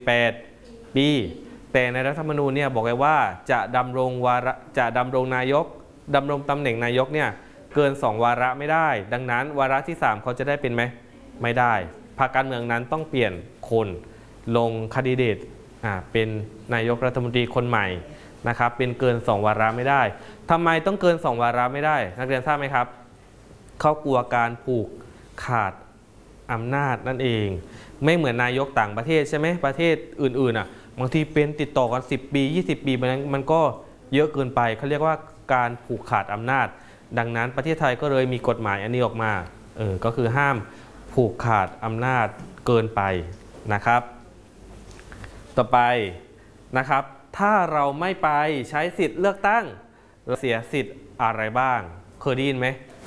8 ปีแต่ในรัฐธรรมนูญเนี่ยบอกไว้ว่าจะดำรงนายกดำรงตำแหน่งนายกเนี่ยเกิน2 วาระไม่ได้ดังนั้นวาระที่3เขาจะได้เป็นไหมไม่ได้พรรคการเมืองนั้นต้องเปลี่ยนคนลงแคนดิเดตเป็นนายกรัฐมนตรีคนใหม่นะครับเป็นเกิน2 วาระไม่ได้ทำไมต้องเกิน2 วาระไม่ได้นักเรียนทราบไหมครับเขากลัวการผูกขาดอำนาจนั่นเองไม่เหมือนนายกต่างประเทศใช่ไหมประเทศอื่นๆบางทีเป็นติดต่อกัน10 ปี20 ปีมันก็เยอะเกินไปเขาเรียกว่าการผูกขาดอำนาจดังนั้นประเทศไทยก็เลยมีกฎหมายอันนี้ออกมาก็คือห้ามผูกขาดอำนาจเกินไปนะครับต่อไปนะครับถ้าเราไม่ไปใช้สิทธิ์เลือกตั้งเราเสียสิทธิ์อะไรบ้างเคยได้ยินไหม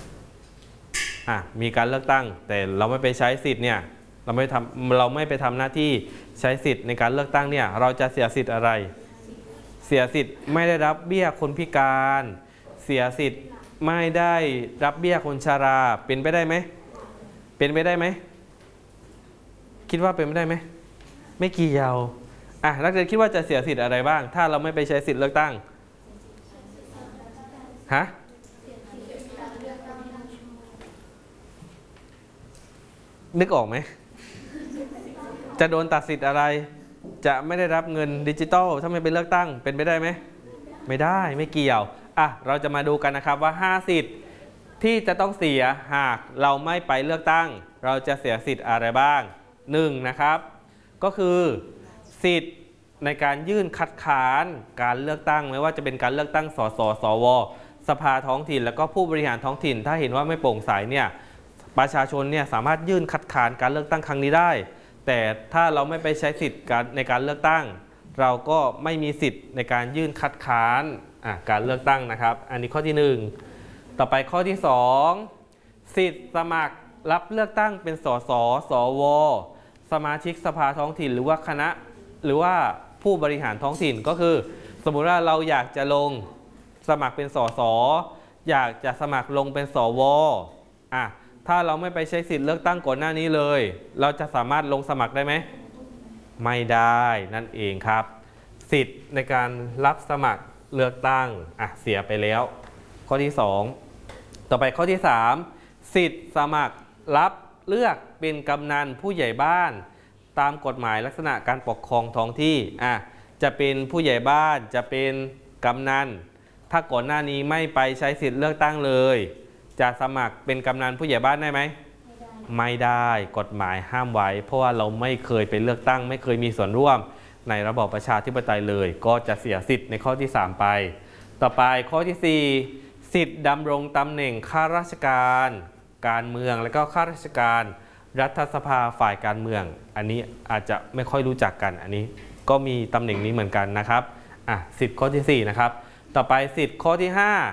มีการเลือกตั้งแต่เราไม่ไปใช้สิทธิ์เนี่ยเราไม่ไปทำหน้าที่ใช้สิทธิ์ในการเลือกตั้งเนี่ยเราจะเสียสิทธิ์อะไรเสียสิทธิ์ไม่ได้รับเบี้ยคนพิการเสียสิทธิ์ไม่ได้รับเบี้ยคนชราเป็นไปได้ไหมเป็นไปได้ไหมคิดว่าเป็นไปได้ไหมไม่เกี่ยวนักเรียนคิดว่าจะเสียสิทธิ์อะไรบ้างถ้าเราไม่ไปใช้สิทธิ์เลือกตั้งนึกออกไหมจะโดนตัดสิทธิ์อะไรจะไม่ได้รับเงินดิจิตอลถ้าไม่ไปเลือกตั้งเป็นไปได้ไหมไม่ได้ไม่เกี่ยวเราจะมาดูกันนะครับว่า5 สิทธิ์ที่จะต้องเสียหากเราไม่ไปเลือกตั้งเราจะเสียสิทธิ์อะไรบ้าง1นะครับก็คือสิทธิ์ในการยื่นคัดค้านการเลือกตั้งไม่ว่าจะเป็นการเลือกตั้งสสสวสภาท้องถิ่นแล้วก็ผู้บริหารท้องถิ่นถ้าเห็นว่าไม่โปร่งใสเนี่ยประชาชนเนี่ยสามารถยื่นคัดค้านการเลือกตั้งครั้งนี้ได้แต่ถ้าเราไม่ไปใช้สิทธิ์ในการเลือกตั้งเราก็ไม่มีสิทธิ์ในการยื่นคัดค้านการเลือกตั้งนะครับอันนี้ข้อที่1ต่อไปข้อที่2สิทธิ์สมัครรับเลือกตั้งเป็นสสสวสมาชิกสภาท้องถิ่นหรือว่าคณะหรือว่าผู้บริหารท้องถิ่นก็คือสมมุติว่าเราอยากจะลงสมัครเป็นสสอยากจะสมัครลงเป็นสวถ้าเราไม่ไปใช้สิทธิ์เลือกตั้งก่อนหน้านี้เลยเราจะสามารถลงสมัครได้ไหมไม่ได้นั่นเองครับสิทธิ์ในการรับสมัครเลือกตั้งเสียไปแล้วข้อที่2ต่อไปข้อที่3สิทธิ์สมัครรับเลือกเป็นกำนันผู้ใหญ่บ้านตามกฎหมายลักษณะการปกครองท้องที่จะเป็นผู้ใหญ่บ้านจะเป็นกำนันถ้าก่อนหน้านี้ไม่ไปใช้สิทธิ์เลือกตั้งเลยจะสมัครเป็นกำนันผู้ใหญ่บ้านได้ไหมไม่ได้กฎหมายห้ามไว้เพราะว่าเราไม่เคยไปเลือกตั้งไม่เคยมีส่วนร่วมในระบอบประชาธิปไตยเลยก็จะเสียสิทธิ์ในข้อที่3ไปต่อไปข้อที่4สิทธิ์ดำรงตำแหน่งข้าราชการการเมืองและก็ข้าราชการรัฐสภาฝ่ายการเมืองอันนี้อาจจะไม่ค่อยรู้จักกันอันนี้ก็มีตำแหน่งนี้เหมือนกันนะครับสิทธิ์ข้อที่4นะครับต่อไปสิทธิ์ข้อที่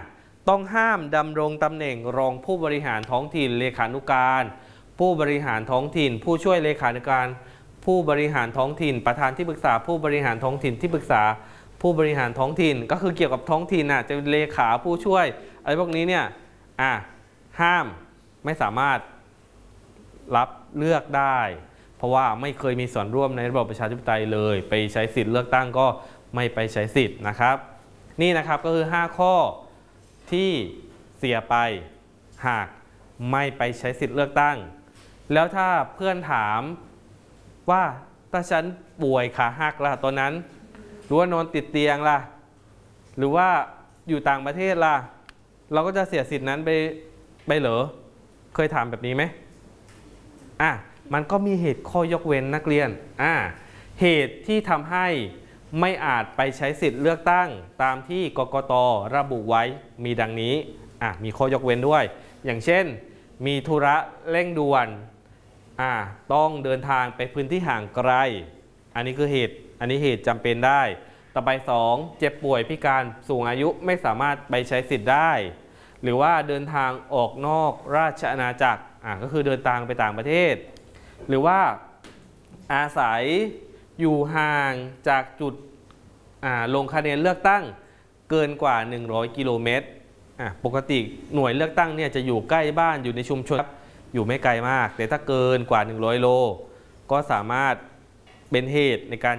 5ต้องห้ามดำรงตำแหน่งรองผู้บริหารท้องถิ่นเลขานุการผู้บริหารท้องถิ่นผู้ช่วยเลขานุการผู้บริหารท้องถิ่นประธานที่ปรึกษาผู้บริหารท้องถิ่นที่ปรึกษาผู้บริหารท้องถิ่นก็คือเกี่ยวกับท้องถิ่นจะเป็นเลขาผู้ช่วยอะไรพวกนี้เนี่ยห้ามไม่สามารถรับเลือกได้เพราะว่าไม่เคยมีส่วนร่วมในระบอบประชาธิปไตยเลยไปใช้สิทธิ์เลือกตั้งก็ไม่ไปใช้สิทธิ์นะครับนี่นะครับก็คือ5ข้อที่เสียไปหากไม่ไปใช้สิทธิ์เลือกตั้งแล้วถ้าเพื่อนถามว่าถ้าฉันป่วยขาหักล่ะตอนนั้นหรือว่านอนติดเตียงล่ะหรือว่าอยู่ต่างประเทศล่ะเราก็จะเสียสิทธิ์นั้นไปเหรอเคยถามแบบนี้ไหมมันก็มีเหตุข้อยกเว้นนักเรียนเหตุที่ทำให้ไม่อาจไปใช้สิทธิ์เลือกตั้งตามที่กกต.ระบุไว้มีดังนี้มีข้อยกเว้นด้วยอย่างเช่นมีธุระเร่งด่วนต้องเดินทางไปพื้นที่ห่างไกลอันนี้คือเหตุจำเป็นได้ต่อไป2เจ็บป่วยพิการสูงอายุไม่สามารถไปใช้สิทธิ์ได้หรือว่าเดินทางออกนอกราชอาณาจักรก็คือเดินทางไปต่างประเทศหรือว่าอาศัยอยู่ห่างจากจุดลงคะแนนเลือกตั้งเกินกว่า100 กิโลเมตรปกติหน่วยเลือกตั้งเนี่ยจะอยู่ใกล้บ้านอยู่ในชุมชนอยู่ไม่ไกลมากแต่ถ้าเกินกว่า100 โลก็สามารถเป็นเหตุในการ